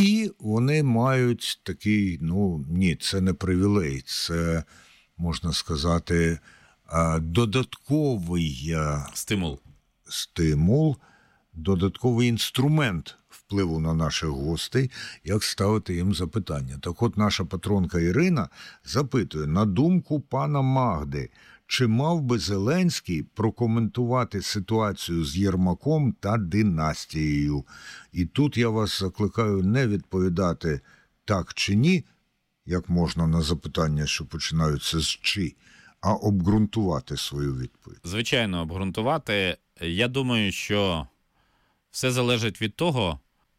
І вони мають такий, ні, це не привілей, це, можна сказати, додатковий стимул, додатковий інструмент впливу на наших гостей, як ставити їм запитання. Так от наша патронка Ірина запитує, на думку пана Магди, чи мав би Зеленський прокоментувати ситуацію з Єрмаком та династією? І тут я вас закликаю не відповідати так чи ні, як можна на запитання, що починаються з «чи», а обґрунтувати свою відповідь. Звичайно, обґрунтувати. Я думаю, що все залежить від того,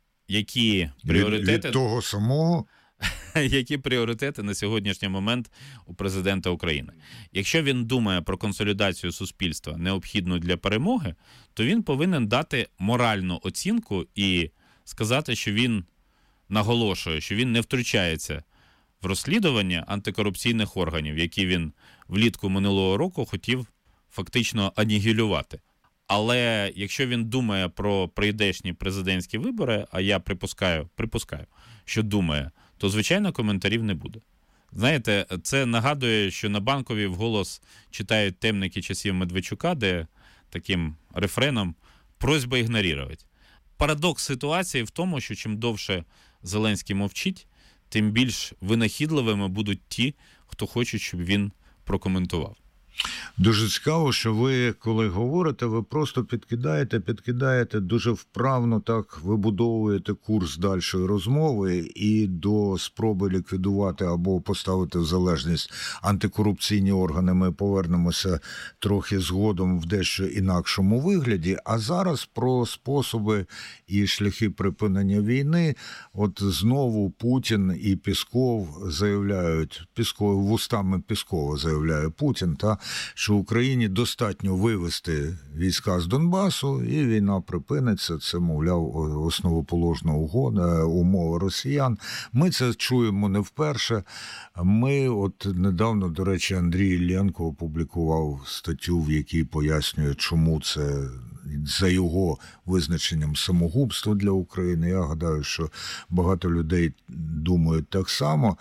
які пріоритети... Від того самого? Які пріоритети на сьогоднішній момент у президента України. Якщо він думає про консолідацію суспільства, необхідну для перемоги, то він повинен дати моральну оцінку і сказати, що він наголошує, що він не втручається в розслідування антикорупційних органів, які він влітку минулого року хотів фактично анігілювати. Але якщо він думає про прийдешні президентські вибори, а я припускаю, що думає, то, звичайно, коментарів не буде. Знаєте, це нагадує, що на Банковій вголос читають темники часів Медведчука, де таким рефреном «просьба ігнорувати». Парадокс ситуації в тому, що чим довше Зеленський мовчить, тим більш винахідливими будуть ті, хто хоче, щоб він прокоментував. Дуже цікаво, що ви, коли говорите, ви просто підкидаєте, дуже вправно так вибудовуєте курс дальшої розмови і до спроби ліквідувати або поставити в залежність антикорупційні органи. Ми повернемося трохи згодом в дещо інакшому вигляді. А зараз про способи і шляхи припинення війни. От знову Путін і Пісков заявляють, вустами Піскова заявляє Путін, що Україні достатньо вивести війська з Донбасу, і війна припиниться. Це, мовляв, основоположна умова росіян. Ми це чуємо не вперше. От недавно, до речі, Андрій Іллєнко опублікував статтю, в якій пояснює, чому це, за його визначенням, самогубство для України. Я гадаю, що багато людей думають так само.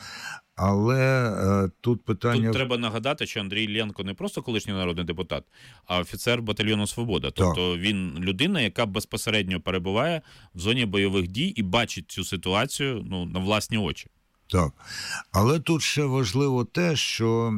Але тут питання... Тут треба нагадати, що Андрій Іллєнко не просто колишній народний депутат, а офіцер батальйону «Свобода». Тобто він людина, яка безпосередньо перебуває в зоні бойових дій і бачить цю ситуацію на власні очі. Так. Але тут ще важливо те, що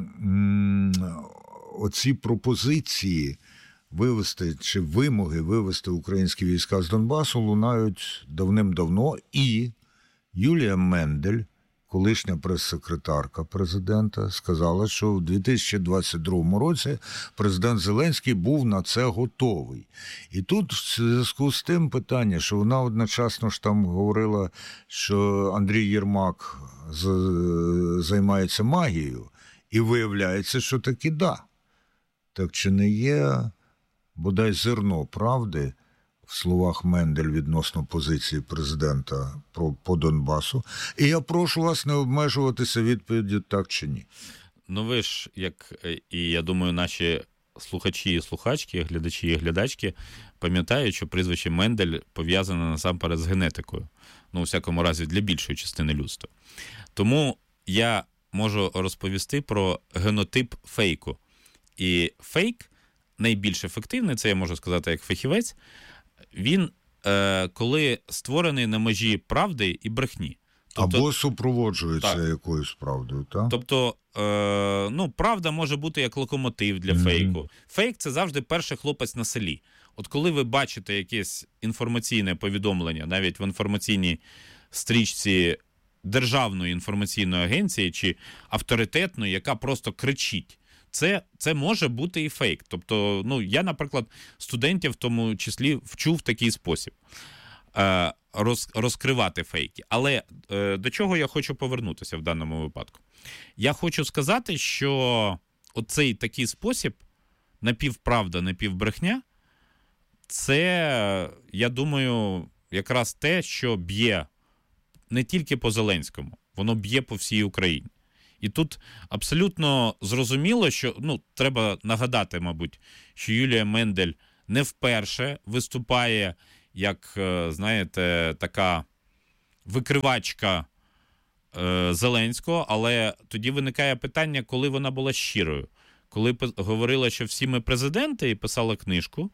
оці пропозиції вивести, чи вимоги вивести українські війська з Донбасу лунають давним-давно, і Юлія Мендель, колишня прес-секретарка президента, сказала, що в 2022 році президент Зеленський був на це готовий. І тут в зв'язку з тим питання, що вона одночасно ж там говорила, що Андрій Єрмак займається магією, і виявляється, що таки да. Так чи не є бодай зерно правди в словах Мендель відносно позиції президента по Донбасу. І я прошу вас не обмежуватися відповіддю так чи ні. Ви ж, як і, я думаю, наші слухачі і слухачки, глядачі і глядачки пам'ятають, що прізвище Мендель пов'язане насамперед з генетикою. У всякому разі, для більшої частини людства. Тому я можу розповісти про генотип фейку. І фейк найбільш ефективний, це я можу сказати як фахівець, він, коли створений на межі правди і брехні. Тобто, або супроводжується якоюсь правдою, так? Тобто, правда може бути як локомотив для фейку. Фейк – це завжди перший хлопець на селі. От коли ви бачите якесь інформаційне повідомлення, навіть в інформаційній стрічці Державної інформаційної агенції чи авторитетної, яка просто кричить, це може бути і фейк. Тобто, я, наприклад, студентів в тому числі вчу в такий спосіб розкривати фейки. Але до чого я хочу повернутися в даному випадку? Я хочу сказати, що оцей такий спосіб напівправда, напівбрехня, це, я думаю, якраз те, що б'є не тільки по Зеленському, воно б'є по всій Україні. І тут абсолютно зрозуміло, що, треба нагадати, мабуть, що Юлія Мендель не вперше виступає як, знаєте, така викривачка Зеленського, але тоді виникає питання, коли вона була щирою. Коли говорила, що всі ми президенти, і писала книжку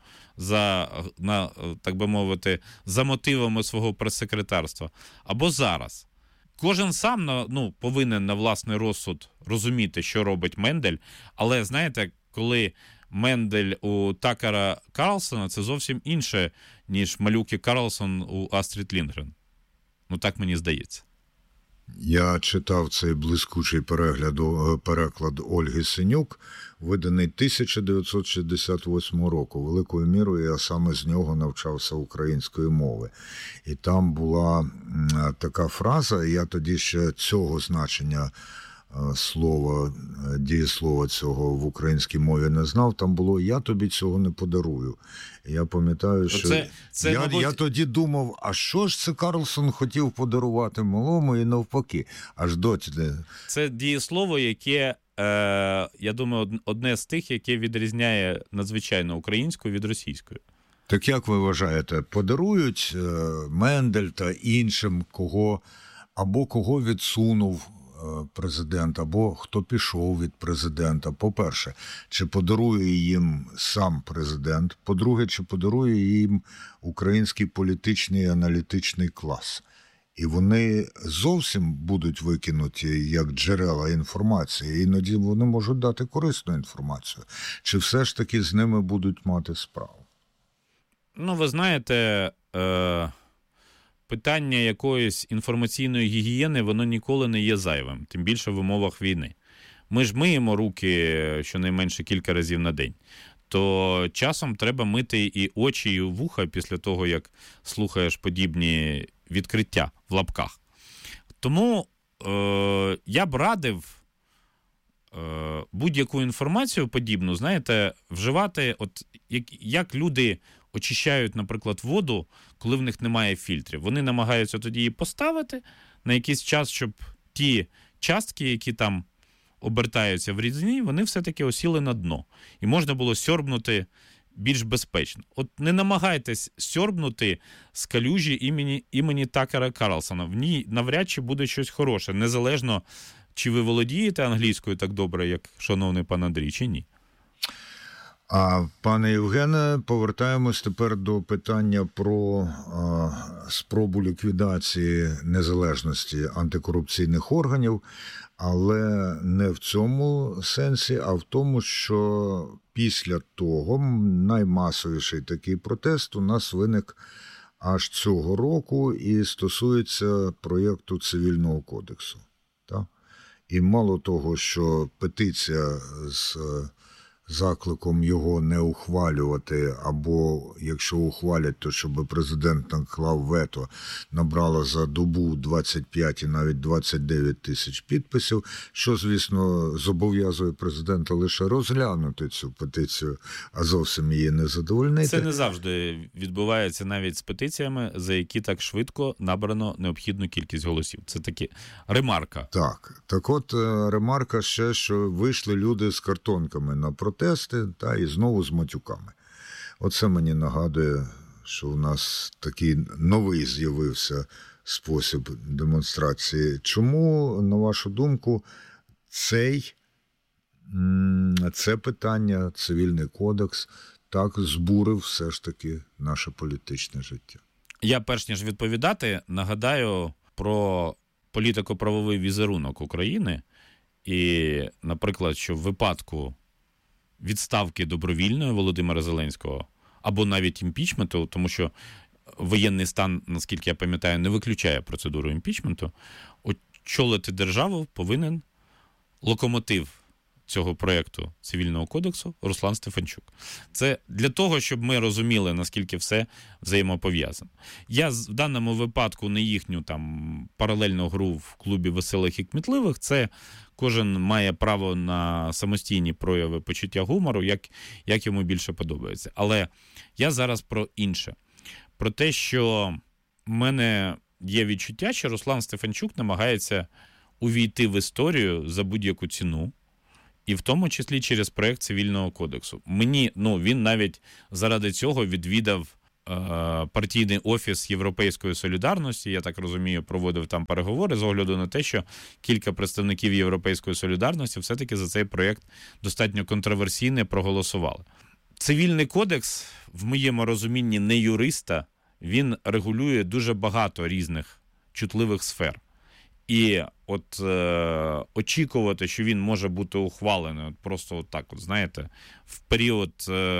так би мовити, за мотивами свого прес-секретарства, або зараз. Кожен сам повинен на власний розсуд розуміти, що робить Мендель, але, знаєте, коли Мендель у Такера Карлсона, це зовсім інше, ніж малюк і Карлсон у Астрід Лінгрен. Так мені здається. Я читав цей блискучий переклад Ольги Синюк, виданий 1968 року. Великою мірою я саме з нього навчався української мови. І там була така фраза, я тоді ще цього значення слова, дієслова цього в українській мові не знав, там було «я тобі цього не подарую». Я пам'ятаю, що я тоді думав, а що ж це Карлсон хотів подарувати малому і навпаки, аж доті. Це дієслово, яке, я думаю, одне з тих, яке відрізняє надзвичайно українську від російської. Так як ви вважаєте, подарують Мендель та іншим кого відсунув президент, або хто пішов від президента? По-перше, чи подарує їм сам президент? По-друге, чи подарує їм український політичний і аналітичний клас? І вони зовсім будуть викинуті як джерела інформації, іноді вони можуть дати корисну інформацію. Чи все ж таки з ними будуть мати справу? Ви знаєте, питання якоїсь інформаційної гігієни, воно ніколи не є зайвим, тим більше в умовах війни. Ми ж миємо руки щонайменше кілька разів на день. То часом треба мити і очі, і вуха після того, як слухаєш подібні відкриття в лапках. Тому я б радив будь-яку інформацію подібну, знаєте, вживати, як люди очищають, наприклад, воду, коли в них немає фільтрів. Вони намагаються тоді її поставити на якийсь час, щоб ті частки, які там обертаються в рідині, вони все-таки осіли на дно. І можна було сьорбнути більш безпечно. Не намагайтесь сьорбнути з калюжі імені Такера Карлсона. В ній навряд чи буде щось хороше, незалежно, чи ви володієте англійською так добре, як шановний пан Андрій, чи ні. А, пане Євгене, повертаємось тепер до питання про спробу ліквідації незалежності антикорупційних органів, але не в цьому сенсі, а в тому, що після того наймасовіший такий протест у нас виник аж цього року і стосується проєкту Цивільного кодексу. Так? І мало того, що петиція з закликом його не ухвалювати, або якщо ухвалять, то щоб президент наклав вето, набрала за добу 25 і навіть 29 тисяч підписів, що, звісно, зобов'язує президента лише розглянути цю петицію, а зовсім її не задовольнити. Це не завжди відбувається навіть з петиціями, за які так швидко набрано необхідну кількість голосів. Це таки ремарка. Так от ремарка ще, що вийшли люди з картонками на протести, і знову з матюками. Оце мені нагадує, що у нас такий новий з'явився спосіб демонстрації. Чому, на вашу думку, це питання, Цивільний кодекс, так збурив все ж таки наше політичне життя? Я, перш ніж відповідати, нагадаю про політико-правовий візерунок України і, наприклад, що в випадку відставки добровільної Володимира Зеленського або навіть імпічменту, тому що воєнний стан, наскільки я пам'ятаю, не виключає процедуру імпічменту, очолити державу повинен локомотив цього проєкту Цивільного кодексу Руслан Стефанчук. Це для того, щоб ми розуміли, наскільки все взаємопов'язано. Я в даному випадку не їхню там паралельну гру в клубі веселих і кмітливих, це кожен має право на самостійні прояви почуття гумору, як йому більше подобається. Але я зараз про інше. Про те, що в мене є відчуття, що Руслан Стефанчук намагається увійти в історію за будь-яку ціну, і в тому числі через проєкт Цивільного кодексу. Він навіть заради цього відвідав партійний офіс Європейської солідарності, я так розумію, проводив там переговори з огляду на те, що кілька представників Європейської солідарності все-таки за цей проєкт достатньо контроверсійний проголосували. Цивільний кодекс, в моєму розумінні, не юриста, він регулює дуже багато різних чутливих сфер. І от очікувати, що він може бути ухвалений просто от так, от, знаєте, в період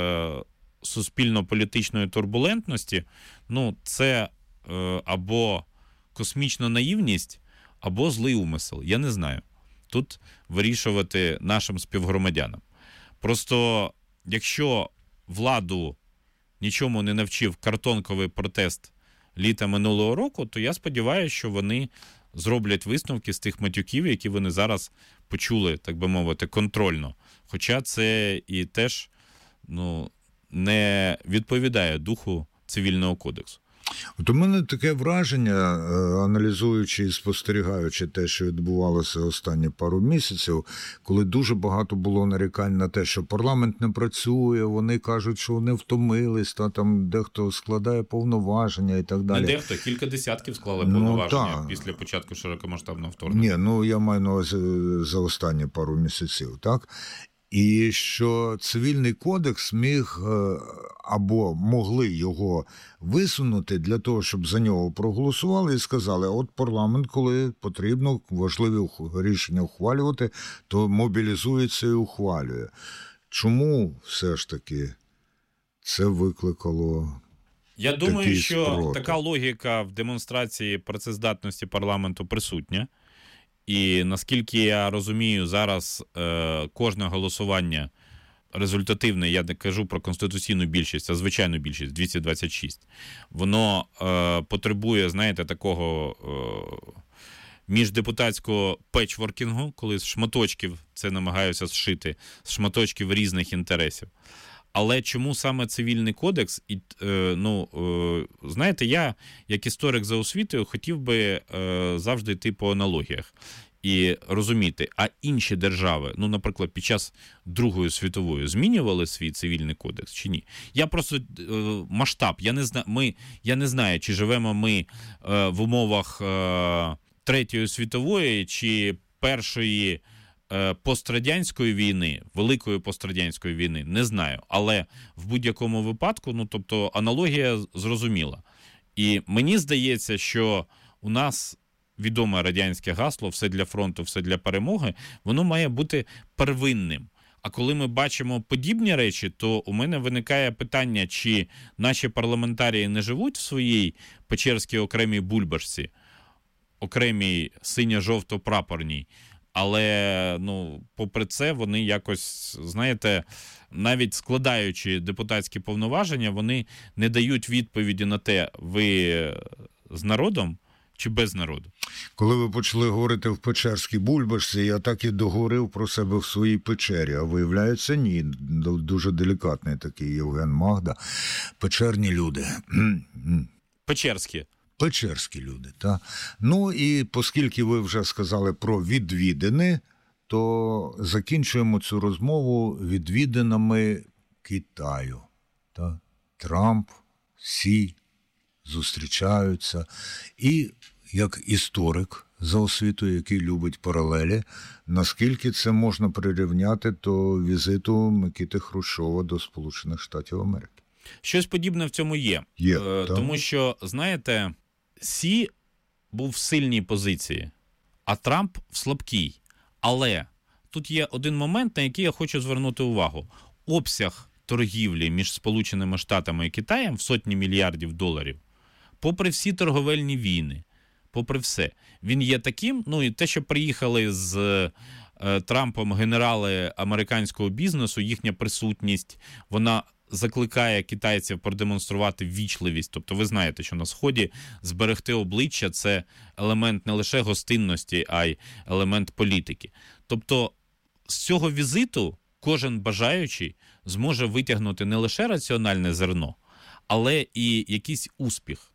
суспільно-політичної турбулентності, ну, це або космічна наївність, або злий умисел. Я не знаю. Тут вирішувати нашим співгромадянам. Просто, якщо владу нічому не навчив картонковий протест літа минулого року, то я сподіваюся, що вони зроблять висновки з тих матюків, які вони зараз почули, так би мовити, контрольно. Хоча це і теж, ну, не відповідає духу Цивільного кодексу. От у мене таке враження, аналізуючи і спостерігаючи те, що відбувалося останні пару місяців, коли дуже багато було нарікань на те, що парламент не працює, вони кажуть, що вони втомились, та там дехто складає повноваження і так далі. Не дехто, кілька десятків склали повноваження після початку широкомасштабного вторгнення. Ні, ну я маю на увазі за останні пару місяців, так? І що Цивільний кодекс міг або могли його висунути для того, щоб за нього проголосували і сказали, от парламент, коли потрібно важливі рішення ухвалювати, то мобілізується і ухвалює. Чому все ж таки це викликало Я думаю, такий що спротив? така логіка в демонстрації працездатності парламенту присутня. І наскільки я розумію, зараз кожне голосування результативне, я не кажу про конституційну більшість, а звичайну більшість, 226, воно потребує, знаєте, такого міждепутатського петчворкінгу, коли з шматочків це намагаються зшити, з шматочків різних інтересів. Але чому саме Цивільний кодекс? І, знаєте, я, як історик за освітою, хотів би завжди йти по аналогіях і розуміти, а інші держави, ну, наприклад, під час Другої світової змінювали свій Цивільний кодекс чи ні? Я просто масштаб, я не знаю, чи живемо ми в умовах Третьої світової чи Першої пострадянської війни, великої пострадянської війни, не знаю. Але в будь-якому випадку, ну, тобто, аналогія зрозуміла. І мені здається, що у нас відоме радянське гасло «все для фронту, все для перемоги», воно має бути первинним. А коли ми бачимо подібні речі, то у мене виникає питання, чи наші парламентарії не живуть в своїй печерській окремій бульбашці, окремій синьо-жовто-прапорній, але, ну, попри це, вони якось, знаєте, навіть складаючи депутатські повноваження, вони не дають відповіді на те, ви з народом чи без народу. Коли ви почали говорити в печерській бульбашці, я так і договорив про себе в своїй печері, а виявляється, ні. Дуже делікатний такий Євген Магда. Печерні люди. Печерські. Печерські люди, так. Ну і оскільки ви вже сказали про відвідини, то закінчуємо цю розмову відвідинами Китаю. Так? Трамп, Сі зустрічаються. І як історик за освітою, який любить паралелі, наскільки це можна прирівняти до візиту Микити Хрущова до Сполучених Штатів Америки? Щось подібне в цьому є. Тому що, знаєте, Сі був в сильній позиції, а Трамп в слабкій. Але тут є один момент, на який я хочу звернути увагу. Обсяг торгівлі між Сполученими Штатами і Китаєм в сотні мільярдів доларів, попри всі торговельні війни, попри все, він є таким, ну і те, що приїхали з Трампом генерали американського бізнесу, їхня присутність, вона закликає китайців продемонструвати ввічливість. Тобто ви знаєте, що на Сході зберегти обличчя – це елемент не лише гостинності, а й елемент політики. Тобто з цього візиту кожен бажаючий зможе витягнути не лише раціональне зерно, але і якийсь успіх.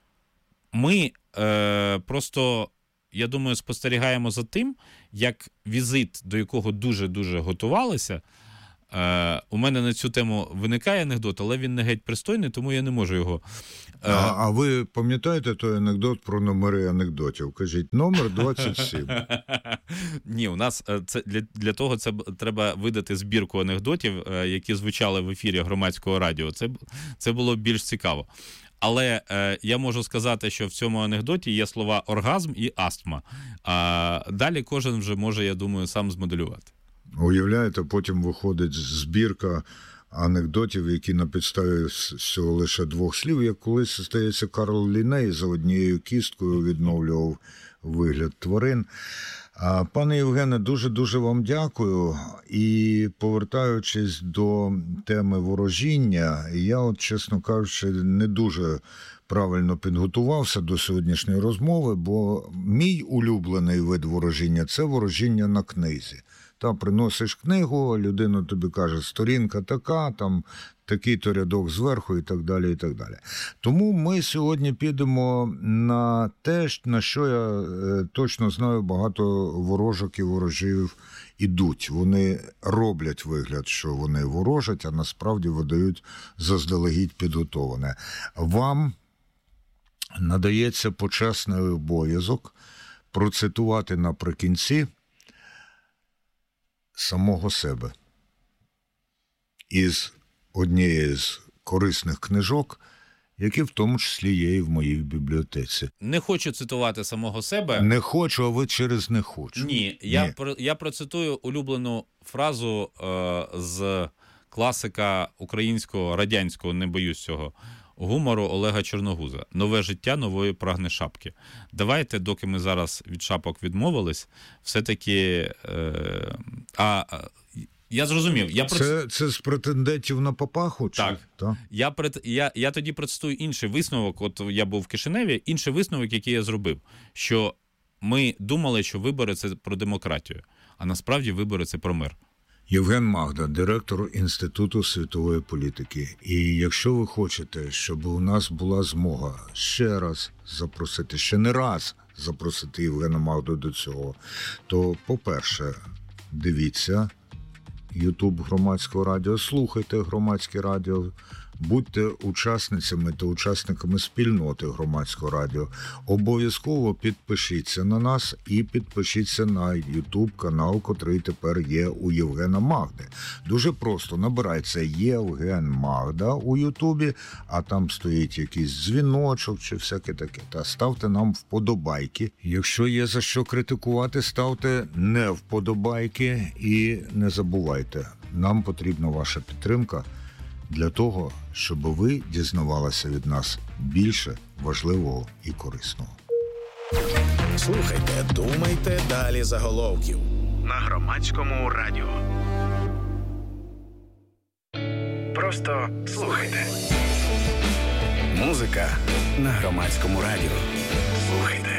Ми просто, я думаю, спостерігаємо за тим, як візит, до якого дуже-дуже готувалися, У мене на цю тему виникає анекдот, але він не геть пристойний, тому я не можу його... А ви пам'ятаєте той анекдот про номери анекдотів? Кажіть, номер 27. Ні, у нас це для того це треба видати збірку анекдотів, які звучали в ефірі Громадського радіо. Це було більш цікаво. Але я можу сказати, що в цьому анекдоті є слова оргазм і астма. А далі кожен вже може, я думаю, сам змоделювати. Уявляєте, потім виходить збірка анекдотів, які на підставі всього лише двох слів, як колись, здається, Карл Лінней за однією кісткою відновлював вигляд тварин. Пане Євгене, дуже-дуже вам дякую. І повертаючись до теми ворожіння, я, от, чесно кажучи, не дуже правильно підготувався до сьогоднішньої розмови, бо мій улюблений вид ворожіння – це ворожіння на книзі. Та приносиш книгу, людина тобі каже, сторінка така, там такий-то рядок зверху і так далі, і так далі. Тому ми сьогодні підемо на те, на що я точно знаю, багато ворожок і ворожів ідуть. Вони роблять вигляд, що вони ворожать, а насправді видають заздалегідь підготовлене. Вам надається почесний обов'язок процитувати наприкінці самого себе із однієї з корисних книжок, які в тому числі є і в моїй бібліотеці. Не хочу цитувати самого себе. Не хочу, а ви через не хочу. Ні. Я процитую улюблену фразу з класика українського, радянського, не боюсь цього, гумору Олега Чорногуза. «Нове життя нової прагне шапки». Давайте, доки ми зараз від шапок відмовились, все-таки... Я зрозумів. Це з претендентів на папаху? Так. Я тоді процитую інший висновок, от я був в Кишиневі, інший висновок, який я зробив, що ми думали, що вибори – це про демократію, а насправді вибори – це про мир. Євген Магда, директор Інституту світової політики. І якщо ви хочете, щоб у нас була змога ще раз запросити, ще не раз запросити Євгена Магду до цього, то, по-перше, дивіться YouTube Громадського радіо, слухайте Громадське радіо, будьте учасницями та учасниками спільноти Громадського радіо. Обов'язково підпишіться на нас і підпишіться на YouTube канал, котрий тепер є у Євгена Магди. Дуже просто, набирайте Євген Магда у Ютубі, а там стоїть якийсь дзвіночок чи всяке таке. Та ставте нам вподобайки. Якщо є за що критикувати, ставте не вподобайки і не забувайте, нам потрібна ваша підтримка для того, щоб ви дізнавалися від нас більше важливого і корисного. Слухайте, думайте далі заголовків на Громадському радіо. Просто слухайте. Музика на Громадському радіо. Слухайте.